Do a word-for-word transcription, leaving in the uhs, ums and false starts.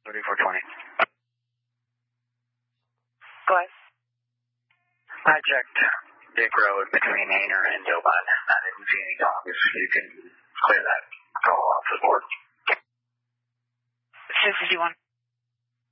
thirty-four twenty. Go ahead. I checked Dick Road between Aner and Dillon. I didn't see any dogs. You can clear that call off the board. two fifty-one.